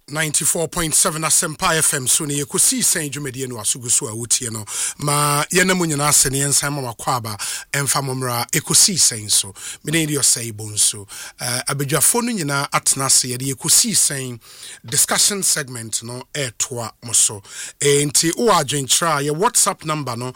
94.7 Asempa FM so ne yekusi sen dwumedie no asuguso a wotie no ma yenamu nyina se ne yensan mama kwaba emfa momra ekusi sen so me ne dio sei bonso abedwafo no nyina atena se ye yekusi sen discussion segment no etoa moso enti o adwentra ye WhatsApp number no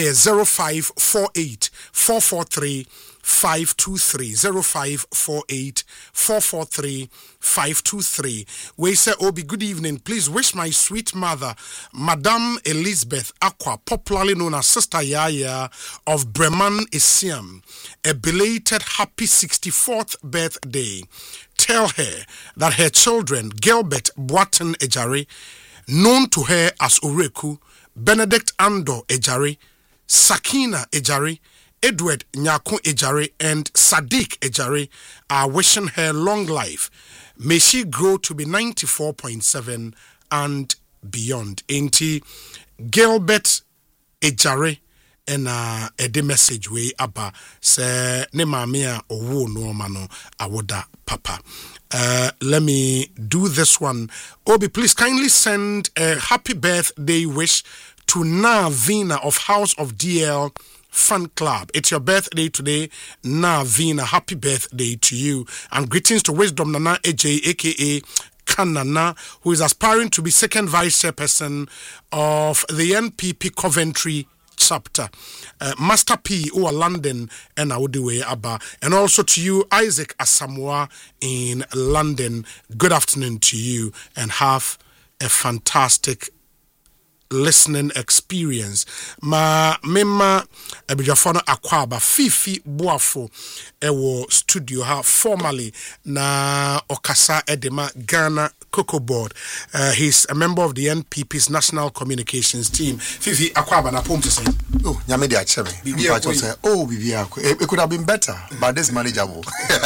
0548 443 523 0548 443 523. We say, Obi, good evening. Please wish my sweet mother, Madame Elizabeth Aqua, popularly known as Sister Yaya of Breman Isiam, a belated happy 64th birthday. Tell her that her children, Gilbert Boaten Ejari, known to her as Oreku, Benedict Ando Ejari, Sakina Ejari, Edward Nyako Ejari, and Sadiq Ejari are wishing her long life. May she grow to be 94.7 and beyond. Enti Gilbert Ejari and a message way aba se ne mamia owo no mano awoda papa. Let me do this one. Obi, please kindly send a happy birthday wish to Navina of House of DL Fan Club. It's your birthday today, Navina. Happy birthday to you. And greetings to Wisdom Nana AJ, aka Kanana, who is aspiring to be second vice chairperson of the NPP Coventry chapter. Master P or London and Audiwe Abba. And also to you, Isaac Asamoah in London. Good afternoon to you and have a fantastic listening experience. Mema Abijafona Akwaba Fifi Boafo ewo studio ha formerly na Okasa Edema Ghana Cocoa Board. He's a member of the NPP's National Communications team. Fifi Akwaba na pom to say. Oh, Nyame de acheme. Oh, Bibia. It could have been better, but this manageable.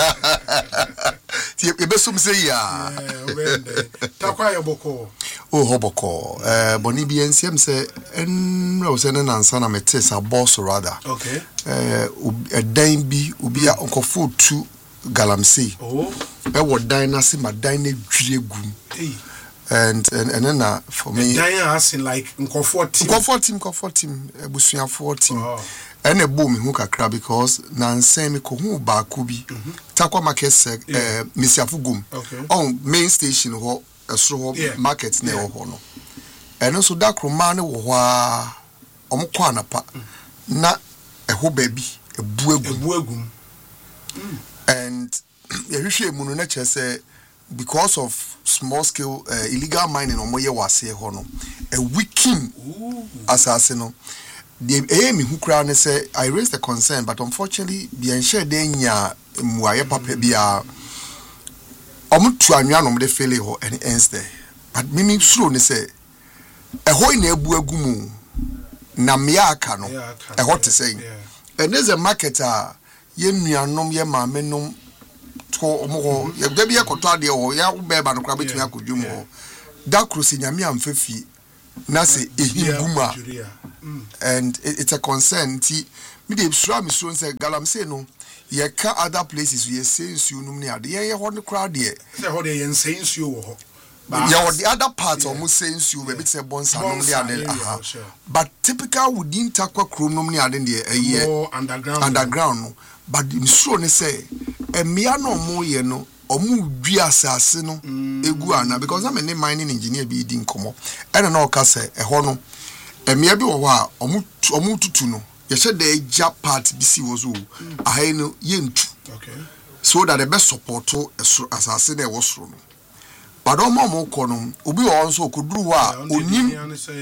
Ebesum say ya. Takwa yoboko. Oh, hoboko. Boni bi ensem se enra se na nansa na metes a boss rather. Okay. Dan bi ubia onkofo tu galamsey. Oh. E wo dan na se ma dan na dwiregum. And then for me dan as in like onkofo team ebusuafo team. Oh. And a boom who kakra because nansen me ko hu ba ko bi takwa market mesiafugum on main station ho esro ho market na ho no eno so da kroma ne wo ho a omkwa anapa na eho ba bi ebuagum and yehwehwe mu no na chese because of small scale illegal mining omoye wase ho no a wikim asase no the aim who crown say I raised the concern, but unfortunately, bien share denya muaye papa bia omutu anwa no de fele ho and ends there. But mimi suro ne say e ho na ebu agumu na mea aka no e ho te say. And there's a market ye nuanom ye maamenom to omo ye da bia koto ade ho ya wo be ba no kra betumi akodwum ho da krosi nyame amfafi na se ehinguma. And it's a concern. Me de sura me so say galamsey no ye ka other places we sense you no me ade ye ho no crowd there say ho de ye sense you wo ho yeah the other part almost sense you maybe say bonsa no de ade but typical within takwa krom no me ade de underground no but me sure ne say emia no mo ye no omu dwi asase no egu ana because I'm a mining engineer be di nkomo and na o ka say e ho no emia bi wo ho a omu tutu no ye she the ja part bisi wo so ahai no ye ntu okay so that the best support asase na e wo soro no but omo ko no obi wo so okuduru ho a onim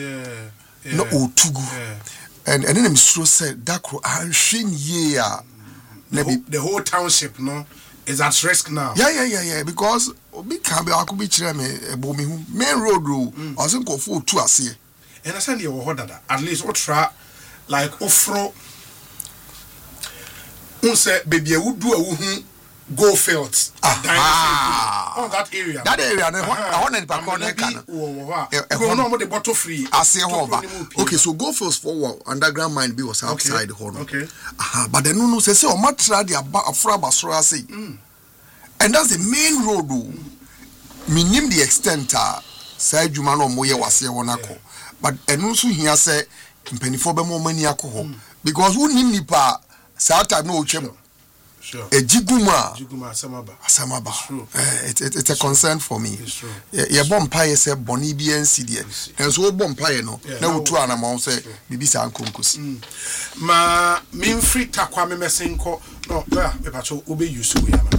no otugu and then me so say dakro ahwe ye a the whole township no is at risk now. Yeah. Because obi can be akubi chire me ebomi hu main road ro osin ko fo tu ase. And I said you were dada. At least what try like ofro. Unse baby e would do a hu go fields. On that area. That area I want to pack on no more the bottle free. Ase hoba. Okay, so go fields for underground mine be was outside the Okay. But then no say o ma try the afra basoro ase. And that's the main road. minim the extent say adwuma no mo ye wase won akọ but enu so hia say mpanifo be mo mani akọ ho because who nim nipa sa time no twem sure ejiguma asamaba it's a concern for me ye bompa ye say boni bi ansi de and so bompa ye no na wotu anama say bibi sa nkonkosi ma minfri takwa me mesenko no me pacho obe use we ama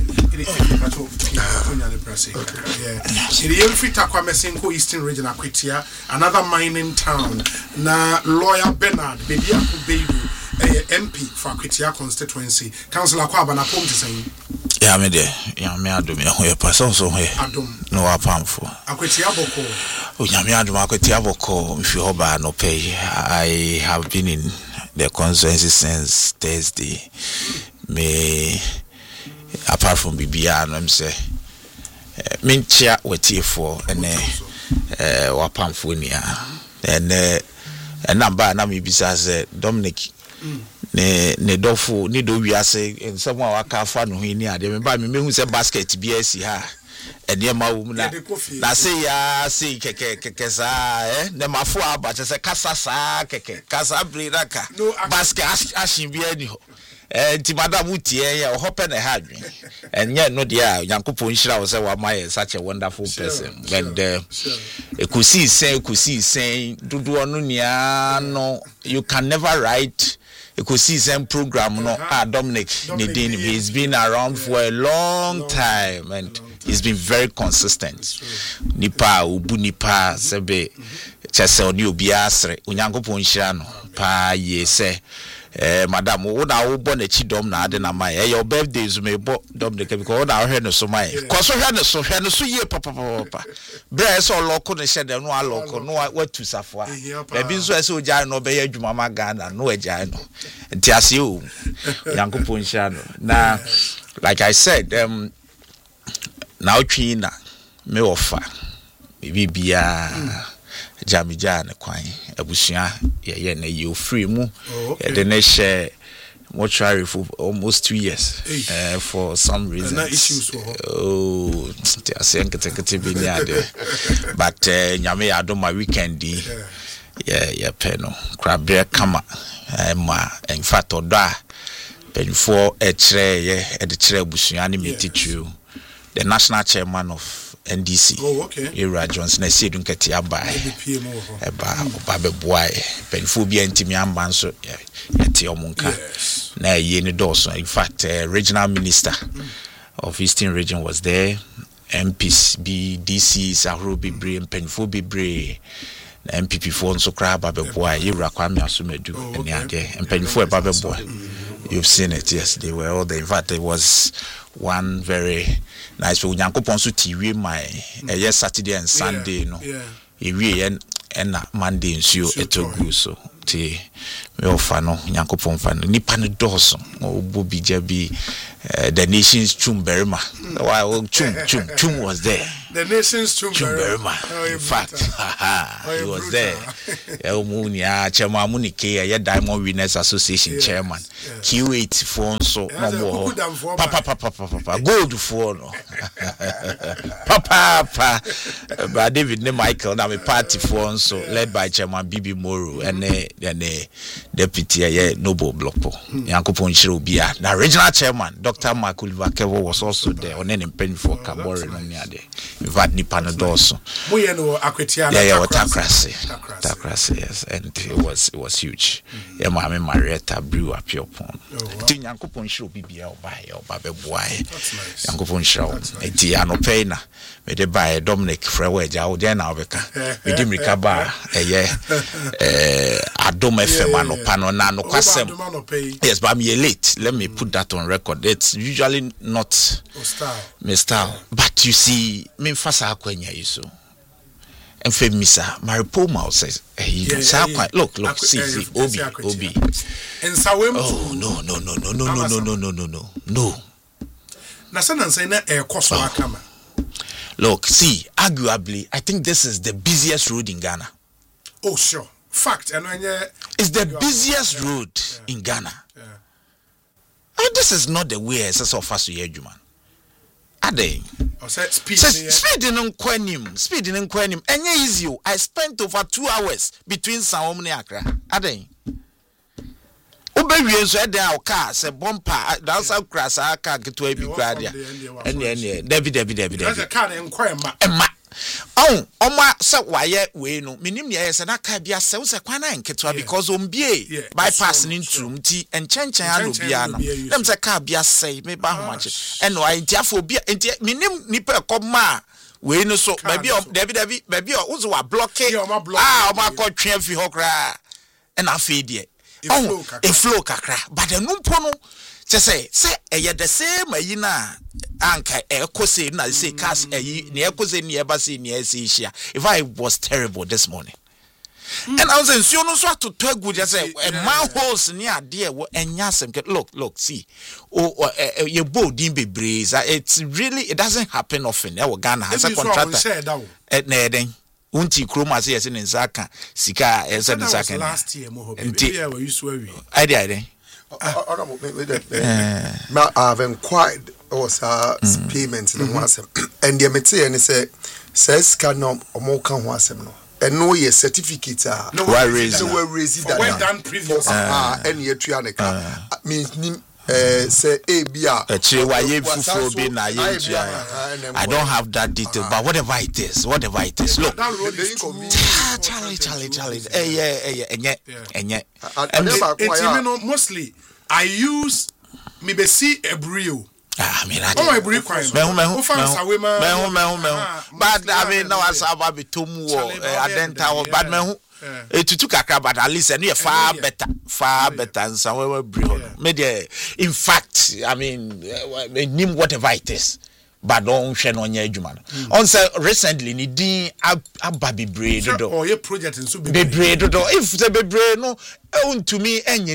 Eastern Region Akwetia, another mining town. Na lawyer Bernard, baby Akubedu, MP for Akwetia constituency. Councillor Kwaba na pom say. Yeah, me there. Yeah, me adum me person so here. Adum. No apamfo. Akwetia boko. Oh, yeah, me adum Akwetia boko. If you hoba no pay, I have been in the constituency since Thursday. Me apart from BBR, no, I'm say, Minchia wetifo and wapamfonia and number na me bisa say Dominic ne dofu ni do wiase in someone waka fa no hini ade me ba me hu say basket bi asi ha and ye ma wo na say ya say keke sa ne mafo aba che say kasa sa keke kasa bridaka basket ashin bi ani ho ti madam utie ya hope na ha dwen enye no dia Yankopon hira wo say wa my such a wonderful person and ekusi sen dudu onu nia no you can never write ekusi sen program no Dominic Nidin he's been around for a long time and he's been very consistent nipa ubu nipa sebe chese oni obi asre Yankopon hira no pa ye say madam wo na wo bo na chi dom na ade na mai your birthdays me bo dom de because na hwe no so mai ko so hwe no so ye papa bre so loko ne hye de no aloko no watu safo a bi nso ese oja no be ye adwuma ma Ghana no eja no nti ase o Yankopon hia no na like I said now twi na me ofa bibia jamija ne kwan abusua ye na you free mu the next mortuary for almost 2 years for some reasons I think it's be near there but nyame ya do my weekend yeah peno crabbe kama ma in fact oda penfo ekire ye edikire abusua ne metichu the national chairman of NDC. Oh, okay. Era Johnson, I said, Dunketi Abai, Babe Boy, Penphobia and Timmy Ambanso, Yetiomunka, Na Yeni Dawson. In fact, regional minister of Eastern Region was there, MPs, BDC, Sahru Bibre, and Penphobi Bre, MPP Fonso Crab, Babe Boy, Ira Kwame Asumedu, and Penpho Babe Boy. You've seen it, yes, they were all there. In fact, it was one very nice for Yankopon so TV my yes Saturday and Sunday no we and Monday nsuo etogu so ti me ofa no Yankopon fa no nipa ne doso obobi jabi the nation's chumberma why chum was there the nation's chumberma in fact he was there Elmunia chairman munike ya Diamond Winners Association chairman Q8 for so papa gold for no papa but David ne Michael na me party for so led by chairman Bibi Moro and the deputy Noble Blockpo Yankopon Shiro Bia the regional chairman Dr. Makuliva Kevo was also there on any pen for Kabore no near there in fact ni panadoso moye no Akwetia takrasi yes and it was huge ma me Marietta brew up your pon ti Yankopon Shiro Bibia oba be boy Yankopon Shiro enti anope na me de buy Dominic Freweja o dey na obeka me di mirika ba Adom FM anopa no na no kwasem yes but I'm late let me put that on record it's usually not my style but you see me fasa akwanya iso enfe misa Maripoma says look see obi and sawem no na say na koso akama look see arguably I think this is the busiest road in Ghana. Oh sure fact and it's the busiest road in Ghana. And this is not the way as of us to man. Ade. Speed in Quenim. Enye easy. I spent over 2 hours between Sao and Accra. Ade. Obewie so ede a car se bumper that's how crash car get to be gradia. And David. That's a car enquire Emma. Oh, Oma sa waye we no. Minim ye se na ka bia se wo se kwan na nketwa because ombie bypass ni ntum ti enchenchen ano bia no. Dem se ka bia se me ba homache. Eno ai ntiafo bia enti minim nipa ekoma we no so baby baby o zo wa block oma ko twe afi ho kra. And afi de. Oh, a flow kakra. But the numpo no say the same ayina anka ekose na say cast ayi ne ekose ne ebase ne esihia. If I was terrible this morning. And I was in no so to talk good just say a man holes near dear enyasem look see your boat din be breeze. It's really it doesn't happen often. Our Ghana has a contractor at Neden. Unti kroma se yesi nzaka sika ese nzaka last year mo hobi we used to we ide now I have inquired also payments in one and the mete and say scan omo kan ho asem no eno ye certificate no raise that when done previous and ye tua ne ka means say Abia. I don't have that detail, but whatever it is, look. Charlie. Mostly, I use maybe see a brio. I mean, I don't agree with but I mean, now I saw be too more. I didn't bad man. It took a but at least and far better than somewhere brio. In fact, I mean, name whatever it is. But don't share on your human. On say recently, ni din ababi bread or your project in so be bread if the be bread no own to me any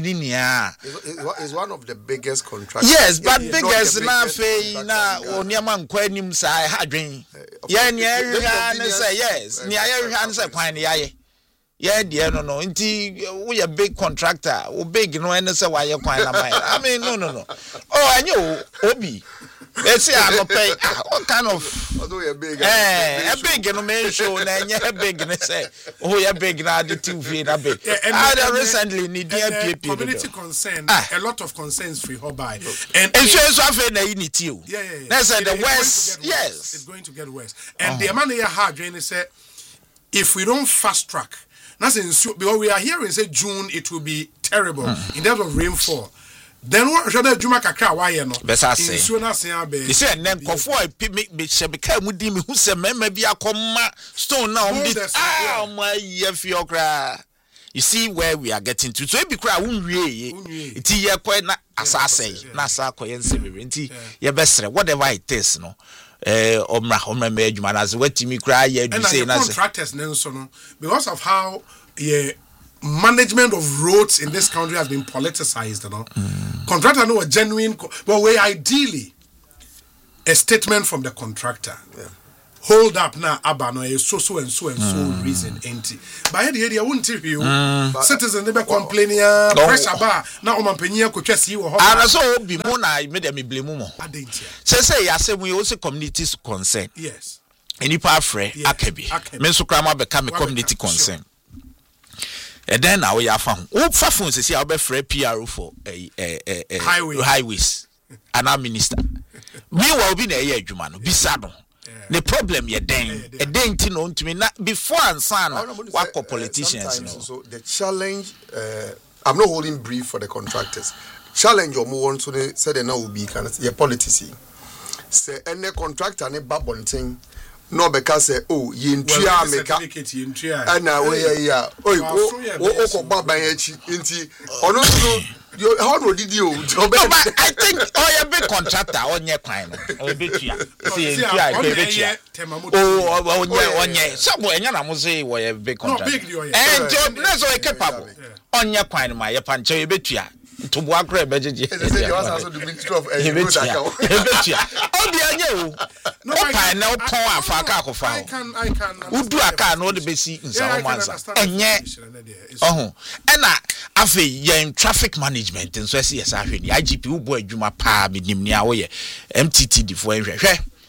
is one of the biggest contractors. Yes, but biggest na fe na oniama nkwanim sai hadwen. Ye ne say yes. Ni aye say kwan ye. Yeah, dear, no. We a big contractor. We big, no, and say why you quite. I mean, no. Oh, I knew Obi. Let's say I'm pay. What kind of? Although you're big, a big, no man show, and you're big, and say, oh, you're big, now the 2 feet, a big. I recently need people. Community concern, a lot of concerns for her by, and shows off in the unity. Yeah. That's the West. Yes, it's going to get worse. And the man here hard, Jane said, if we don't fast track. Because we are hearing say June it will be terrible in terms of rainfall. Then what should I Juma kakra why no? Besa say. He said nem kofo me shebeka mudi me hu se mema bia akoma stone now my yefiokra. You see where we are getting to. So e bi kra unwie iti ye kwa na asase na asa kwa yense me nti ye besre whatever it is no. Omra me adwuma na se watimi kra ye do say na se contractors nenso no because of how management of roads in this country has been politicized, you know. Contractor no a genuine but we ideally a statement from the contractor. Hold up now abano is so reason empty. By the idea won't tell you citizens never complaining pressure bar now omampenia ko twese yi wo ho. And so be mo na me dem blame mo. Say ya say we also communities concern. Yes. Enipa afre akabi. Me so krama be come community concern. And then now we are found. Who phones say I be free PRO for highways. And our minister. We will be na ye adwuma no bisado. The problem you then to me before and son what politicians know. So the challenge I'm not holding brief for the contractors. Challenge or more to the said now will be kind of your policy. Say any contractor ne babonting no because say oh yintria meka and now we ya oh ko baba echi nti ono so you how do you I think a big contractor on your crime or betia oh somewhere na say we a big contractor and job so capable on your crime my pancho you betia to work bejeje you also the ministry of I can udu aka no de besi nsawomansa enye ena afi yen traffic management nso ese yes ahwe ni IGP ubo adwuma pa menim ni awo ye MTT di fo enhwehwe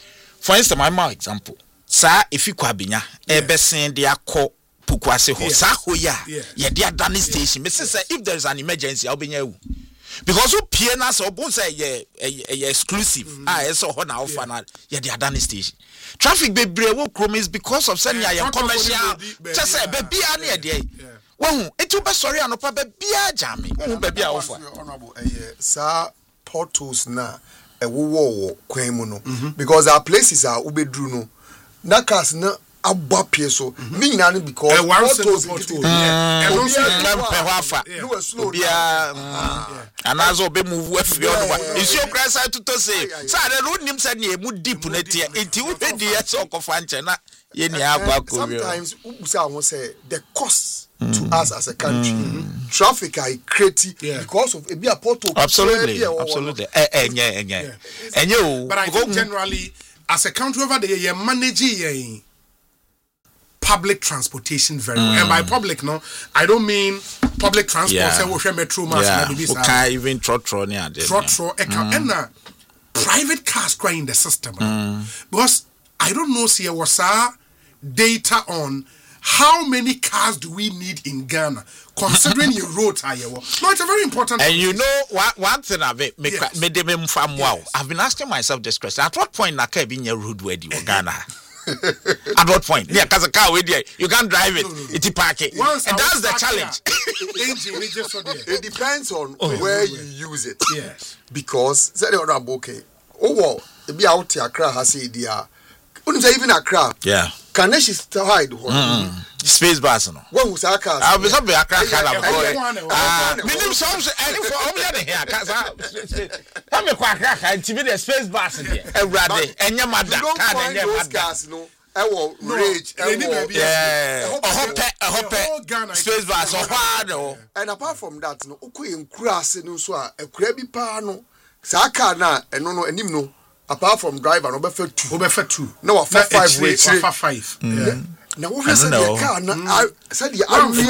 for instance my example sa if you kwabinya ebesen de akọ pukwase ho sa ho ya ye de adane station me say if there is an emergency obenya ewu because who pie na so bon say ye exclusive so ho na offer na ye de adane station traffic bebre wo krom is because of send ya commercial just say baby na ye de wo etu be sorry anopa baby ajame wo baby a offer honorable sa portals na wo kwan mu no because our places are ubedru no na cars na abapie so me nyina because portals and also pewafa bia anazo be move afio no isiokrasa to say say no nim say na emu deep na tie enti wo be die so okofa nche na ye ni agwa ko sometimes ubusa won say the cost to us as a country traffic are creative because of a portal absolutely but I think generally as a country over there you manage public transportation very well. And by public, no, I don't mean public transport. Say we metro mass, okay, even trotro near and private cars crying in the system because I don't know. See, was data on how many cars do we need in Ghana, considering your roads are no, it's a very important. And you know one thing I've been asking myself this question: at what point na can be in your road where you Ghana? At what point? Yeah, because a car with you can't drive it. It's park it. And that's the challenge. It depends on where you use it. Yes. Because okay. Oh, it be out here. Accra has idea. Even Accra. Yeah. Can she hide? Space bus no. When was our car? I'll be some Accra boy. Minimum songs any for all the here. Cause I'm a quack and to be the space bus here. Everybody and your mother can't those cars no. Rage, a hope, space bus or hard. And apart from that, no, okay, in grass and so a crabby pano, Saka na and no, and him no. Apart from driver, no better two. No, 5 way, 5. Now what has the car? I said the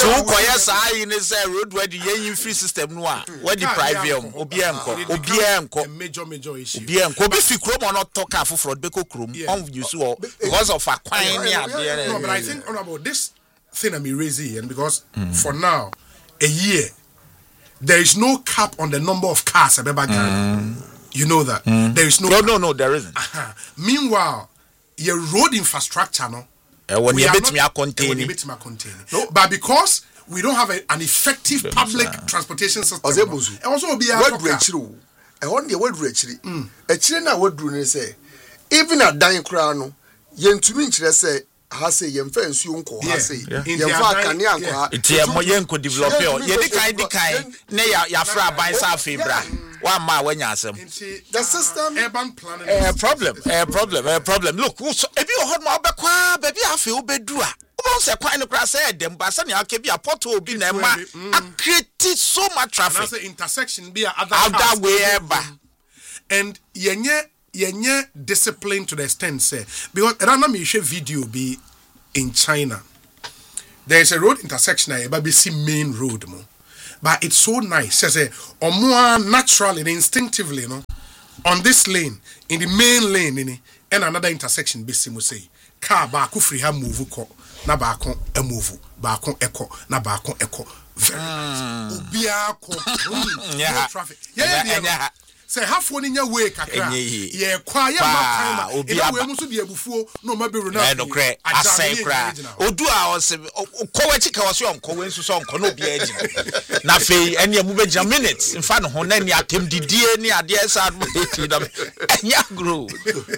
road where the free system noir. Where the private Obianco, major issue. Obianco, if you chrome or not talk for Beko Chrome, you saw because of a quiet. No, but I think about this thing I'm raising, and because for now, a year, there is no cap on the number of cars I've ever got. You know that there is no, there isn't. Meanwhile, your road infrastructure, no. When you bet me a contain. No, but because we don't have an effective public transportation system, also be a on the word actually. A China would do say, even a dying crown, yen to me, say. Hase yemfense yonko hase yemfa kania iti moyenko develop ye di kai na ya fra ban sa febra wa ma wanya asem the system urban planning problem look ebi ohod ma obekwa baby afi obedu a won se kwan no kra say dem ba se ne akebi a portal obi na ma create so much traffic and that's intersection be other way eba and yenye discipline to the extent say because rana me share video be in China there is a road intersection here be see main road mo but it's so nice say or more naturally and instinctively no on this lane in the main lane and another intersection be see mo say car ba ko free ha move ko na ba ko e move ba ko eko na ba ko eko very obia ko no traffic yeah say half one in your way kakra ye kwa ye ma time e we mu so de abufuo no ma beru na no kre asai kra odu a o se ko wachi ka o se onko we nso so onko no bia agina na fei ene mu be jam minutes in fa no ho na ni atem didie ni ade esa do da enya grow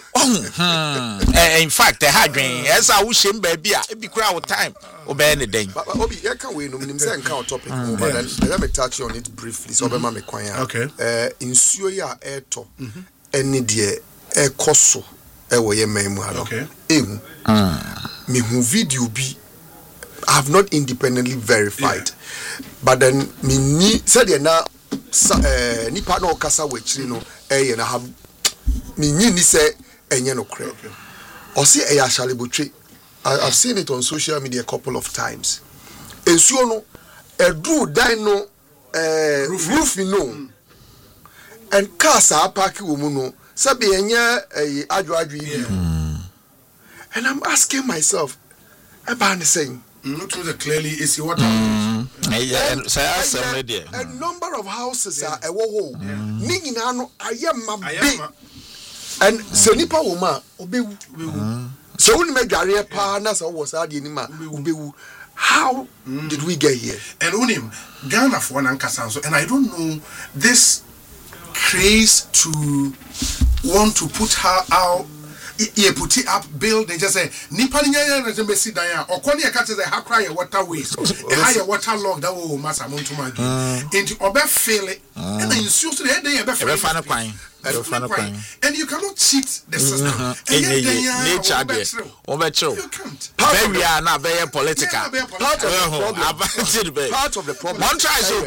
in fact the hadwen esa wo shem ba bia e bi kra wo time obey ne den obi e kan we no nim say nka topic but let me touch on it briefly so be ma me kwan okay insuo ya eto eni de ekoso e wo ye memu alo me hu video bi I have not independently verified but then me ni said na nipa na okasa wachiri no na have me ni say enye no kre o si e ya shalebotwe I've seen it on social media a couple of times. Ensuo no edu dan no roof no and cars are parking wo mu no sabe enye adwo yi And I'm asking myself, about the saying. Not clearly is what a number of houses are a wall. Ningino, I am my big and Senipa Woma, Obewu. So when my career partners was Adinima, Ubewu. How did we get here? And Unim, Ghana for one Ankasanso, and I don't know this craze to want to put her out. You put it up, build, they just say, Nipaniya and the Messi Daya, or Konya catches a cry waterways, a higher water log that will mass amount to my into Obe fail it, and then you see the head they are fine. And you cannot cheat the system. Nature, you can't. We are not very political. Part of the problem. One try so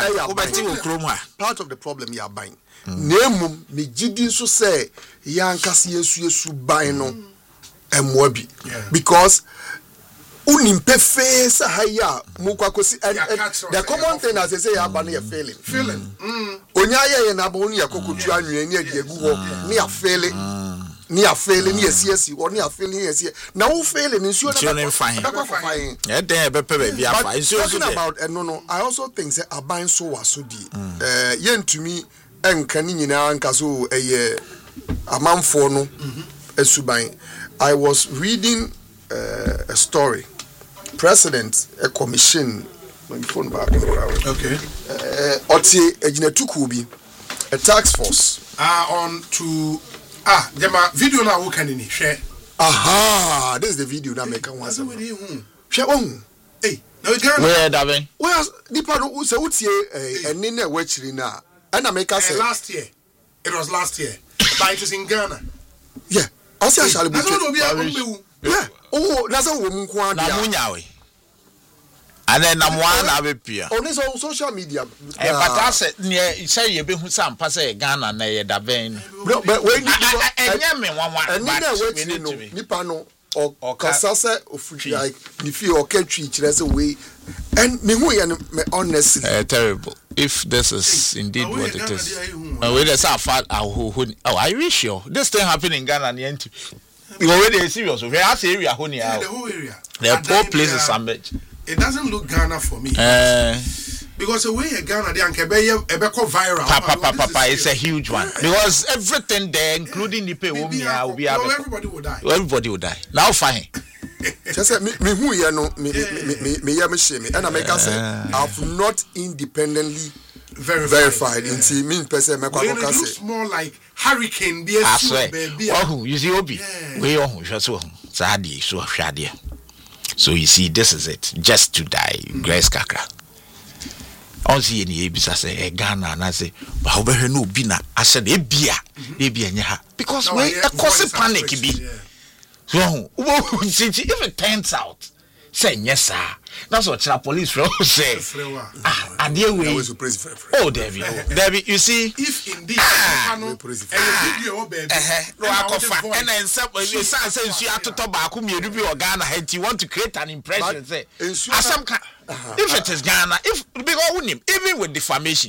part of the problem you are buying. Name me jidin so say yankasi yesu ban no emwabi because unimpe face haya mukwakosi the common thing as they say ya ban failing onya ye na ba onu yakokotu anwe ni adiegu ho ni afailing ni yesi or ni afailing yesi na wo failing nsuo na fine e den be pe be afa nsuo so about no I also think say aban so wasodi yentumi enkani nyina nkaso eye amanfo no esuban. I was reading a story. President a commission my phone back okay oti eginetuku bi a task force on to the video na wo kan ni hwe this is the video that make one say hwe hey now again where David where nipa no say utie eni na wachiri na and America said last year. It was last year. But it is in Ghana. Yeah. I say shall be. Yeah. Oh, that's a woman kwa na munyawe. And then na be pia. On this on social media. But I said near say you be hu sampa say Ghana na ye da ben. But when you enye me wanwa. And then no nipa no or kasase of like if you or catch each way and me who me honestly terrible. If this is indeed what it is. Wait, that's our fact. Oh, are you sure? This thing happening in Ghana, you already serious. We have the area, the whole area. The poor places are much. It doesn't look Ghana for me. Because the way Ghana, they are viral. Papa, it's a huge one. Because everything there, including the pay, will be everybody will die. Everybody will die. Now, fine. Just me who you know me shame and America say I've not independently verified until me person me it looks more like hurricane there you see obi we so you see this is it just to die Grace Kakra on see any ebisa say Ghana na say ba obehwe no obi na ase na ebia nya ha because we cause panic bi. So, if it turns out, say yes, sir. That's what the police say. Oh, David, you see, if indeed, you want to create an impression, say, if it is Ghana, even with defamation,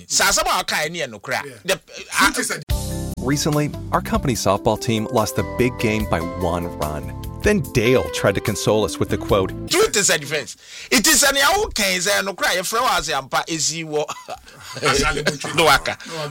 recently, our company softball team lost the big game by 1 run. Then Dale tried to console us with the quote, "Truth is a defense. It is an okay, no cry, a flower as a is you.